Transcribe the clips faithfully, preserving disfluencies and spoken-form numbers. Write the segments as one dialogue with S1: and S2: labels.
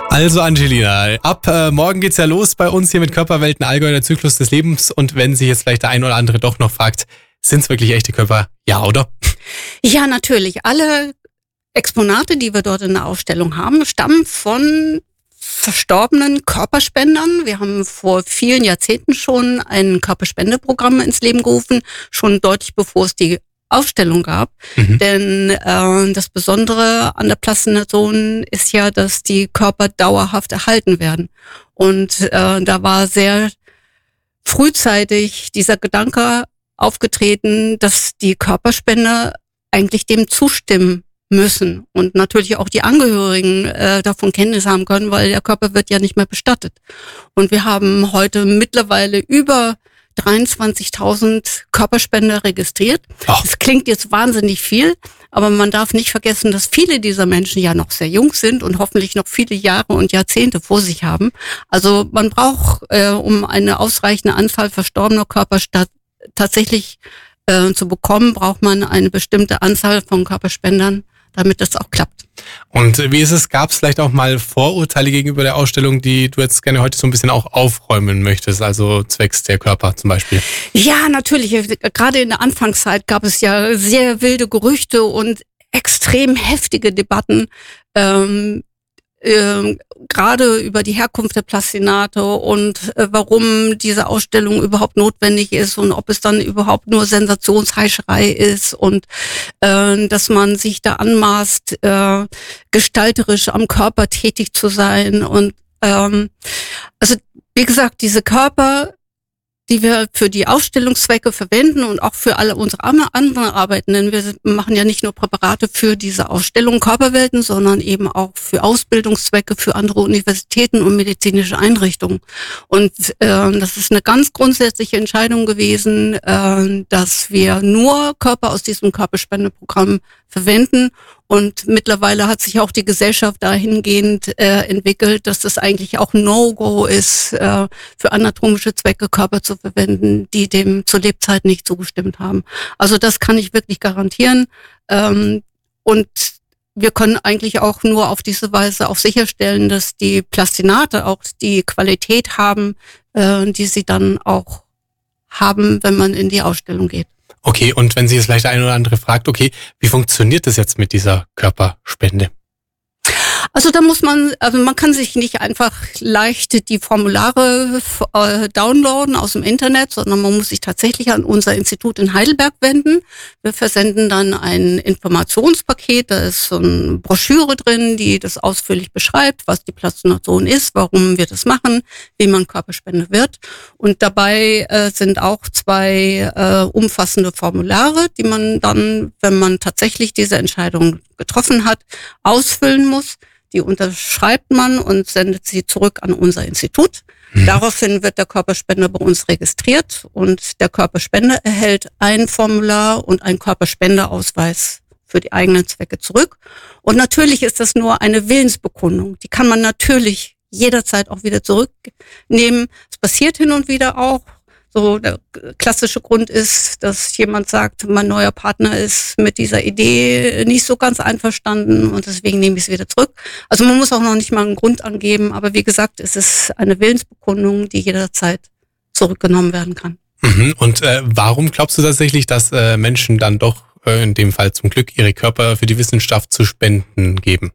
S1: Also Angelina, ab äh, morgen geht's ja los bei uns hier mit Körperwelten Allgäu, der Zyklus des Lebens. Und wenn sich jetzt vielleicht der ein oder andere doch noch fragt, sind's wirklich echte Körper? Ja, oder?
S2: Ja, natürlich. Alle Exponate, die wir dort in der Ausstellung haben, stammen von verstorbenen Körperspendern. Wir haben vor vielen Jahrzehnten schon ein Körperspendeprogramm ins Leben gerufen, schon deutlich bevor es die Ausstellung gab. Mhm. Denn äh, das Besondere an der Plastination ist ja, dass die Körper dauerhaft erhalten werden. Und äh, da war sehr frühzeitig dieser Gedanke aufgetreten, dass die Körperspender eigentlich dem zustimmen müssen und natürlich auch die Angehörigen äh, davon Kenntnis haben können, weil der Körper wird ja nicht mehr bestattet. Und wir haben heute mittlerweile über dreiundzwanzigtausend Körperspender registriert. Ach. Das klingt jetzt wahnsinnig viel, aber man darf nicht vergessen, dass viele dieser Menschen ja noch sehr jung sind und hoffentlich noch viele Jahre und Jahrzehnte vor sich haben. Also man braucht, äh, um eine ausreichende Anzahl verstorbener Körper tatsächlich äh, zu bekommen, braucht man eine bestimmte Anzahl von Körperspendern, damit das auch klappt.
S1: Und wie ist es, gab es vielleicht auch mal Vorurteile gegenüber der Ausstellung, die du jetzt gerne heute so ein bisschen auch aufräumen möchtest, also zwecks der Körper zum Beispiel?
S2: Ja, natürlich. Gerade in der Anfangszeit gab es ja sehr wilde Gerüchte und extrem heftige Debatten, ähm, äh, gerade über die Herkunft der Plastinate und äh, warum diese Ausstellung überhaupt notwendig ist und ob es dann überhaupt nur Sensationsheischerei ist und äh, dass man sich da anmaßt, äh, gestalterisch am Körper tätig zu sein. Und ähm, also wie gesagt, diese Körper, die wir für die Ausstellungszwecke verwenden und auch für alle unsere anderen Arbeiten, denn wir machen ja nicht nur Präparate für diese Ausstellung Körperwelten, sondern eben auch für Ausbildungszwecke für andere Universitäten und medizinische Einrichtungen. Und äh, das ist eine ganz grundsätzliche Entscheidung gewesen, äh, dass wir nur Körper aus diesem Körperspendeprogramm verwenden. Und mittlerweile hat sich auch die Gesellschaft dahingehend äh, entwickelt, dass das eigentlich auch ein No-Go ist, äh, für anatomische Zwecke Körper zu verwenden, die dem zu Lebzeiten nicht zugestimmt haben. Also das kann ich wirklich garantieren. Ähm, und wir können eigentlich auch nur auf diese Weise auch sicherstellen, dass die Plastinate auch die Qualität haben, äh, die sie dann auch haben, wenn man in die Ausstellung geht.
S1: Okay, und wenn sich jetzt vielleicht der eine oder andere fragt, okay, wie funktioniert das jetzt mit dieser Körperspende?
S2: Also da muss man, also man kann sich nicht einfach leicht die Formulare äh, downloaden aus dem Internet, sondern man muss sich tatsächlich an unser Institut in Heidelberg wenden. Wir versenden dann ein Informationspaket, da ist so eine Broschüre drin, die das ausführlich beschreibt, was die Plastination ist, warum wir das machen, wie man Körperspende wird. Und dabei äh, sind auch zwei äh, umfassende Formulare, die man dann, wenn man tatsächlich diese Entscheidung getroffen hat, ausfüllen muss. Die unterschreibt man und sendet sie zurück an unser Institut. Mhm. Daraufhin wird der Körperspender bei uns registriert und der Körperspender erhält ein Formular und einen Körperspenderausweis für die eigenen Zwecke zurück. Und natürlich ist das nur eine Willensbekundung. Die kann man natürlich jederzeit auch wieder zurücknehmen. Es passiert hin und wieder auch. So der klassische Grund ist, dass jemand sagt, mein neuer Partner ist mit dieser Idee nicht so ganz einverstanden und deswegen nehme ich es wieder zurück. Also man muss auch noch nicht mal einen Grund angeben, aber wie gesagt, es ist eine Willensbekundung, die jederzeit zurückgenommen werden kann.
S1: Mhm. Und äh, warum glaubst du tatsächlich, dass äh, Menschen dann doch äh, in dem Fall zum Glück ihre Körper für die Wissenschaft zu spenden geben?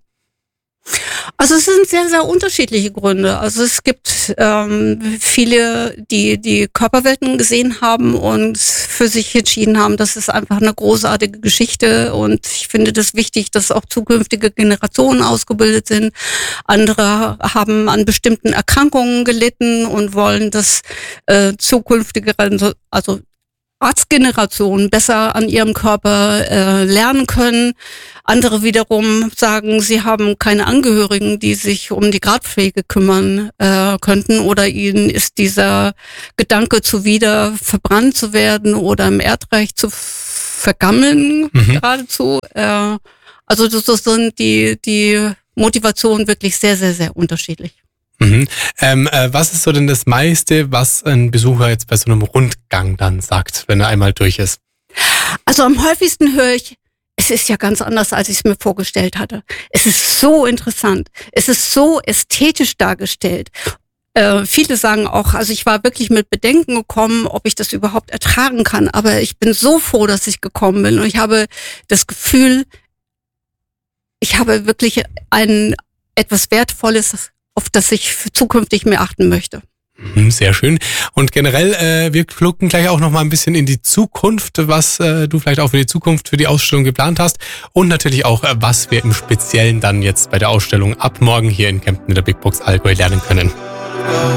S2: Also es sind sehr, sehr unterschiedliche Gründe. Also es gibt ähm, viele, die die Körperwelten gesehen haben und für sich entschieden haben, das ist einfach eine großartige Geschichte und ich finde das wichtig, dass auch zukünftige Generationen ausgebildet sind. Andere haben an bestimmten Erkrankungen gelitten und wollen, dass äh, zukünftige, also Arztgenerationen besser an ihrem Körper äh, lernen können. Andere wiederum sagen, sie haben keine Angehörigen, die sich um die Gradpflege kümmern äh, könnten oder ihnen ist dieser Gedanke zuwider, verbrannt zu werden oder im Erdreich zu vergammeln, mhm. geradezu. Äh, also das, das sind die, die Motivationen wirklich sehr, sehr, sehr unterschiedlich.
S1: Mhm. Ähm, äh, was ist so denn das meiste, was ein Besucher jetzt bei so einem Rundgang dann sagt, wenn er einmal durch ist?
S2: Also am häufigsten höre ich, es es ist ja ganz anders, als ich es mir vorgestellt hatte. Es ist so interessant. Es ist so ästhetisch dargestellt. Äh, viele sagen auch, also ich war wirklich mit Bedenken gekommen, ob ich das überhaupt ertragen kann. Aber ich bin so froh, dass ich gekommen bin. Und ich habe das Gefühl, ich habe wirklich ein etwas Wertvolles, auf das ich zukünftig mehr achten möchte.
S1: Sehr schön. Und generell, äh, wir gucken gleich auch noch mal ein bisschen in die Zukunft, was äh, du vielleicht auch für die Zukunft, für die Ausstellung geplant hast. Und natürlich auch, äh, was wir im Speziellen dann jetzt bei der Ausstellung ab morgen hier in Kempten in der Big Box Allgäu lernen können.